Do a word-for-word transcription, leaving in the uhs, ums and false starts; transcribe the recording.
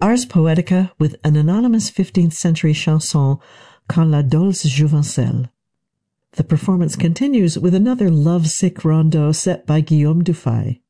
Ars Poetica with an anonymous fifteenth century chanson, Quand la dolce jouvencelle. The performance continues with another love-sick rondo set by Guillaume Dufay.